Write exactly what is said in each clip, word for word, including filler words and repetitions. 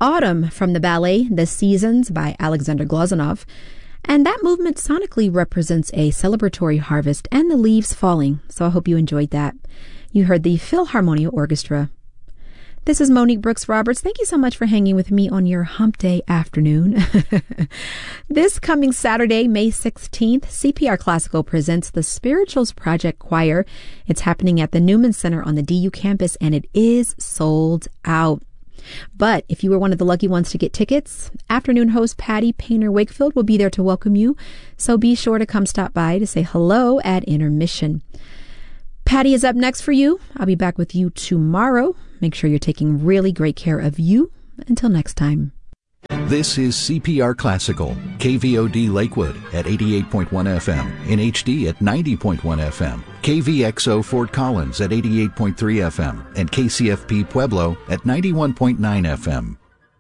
Autumn from the ballet The Seasons by Alexander Glazunov. And that movement sonically represents a celebratory harvest and the leaves falling, so I hope you enjoyed that. You heard the Philharmonia Orchestra. This is Monique Brooks Roberts. Thank you so much for hanging with me on your hump day afternoon. This coming Saturday, May sixteenth, C P R Classical presents the Spirituals Project Choir. It's happening at the Newman Center on the D U campus, and it is sold out. But if you were one of the lucky ones to get tickets, afternoon host Patty Painter Wakefield will be there to welcome you. So be sure to come stop by to say hello at intermission. Patty is up next for you. I'll be back with you tomorrow. Make sure you're taking really great care of you. Until next time. This is C P R Classical, K V O D Lakewood at eighty-eight point one F M, in H D at ninety point one F M, K V X O Fort Collins at eighty-eight point three F M, and K C F P Pueblo at ninety-one point nine F M.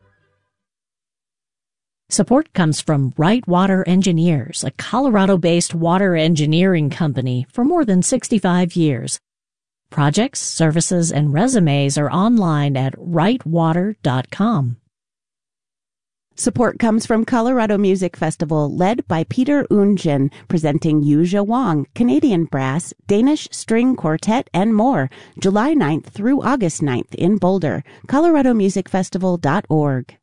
Support comes from Wright Water Engineers, a Colorado-based water engineering company for more than sixty-five years. Projects, services, and resumes are online at wright water dot com. Support comes from Colorado Music Festival, led by Peter Oonjin, presenting Yuja Wong, Canadian Brass, Danish String Quartet, and more, July ninth through August ninth in Boulder. colorado music festival dot org.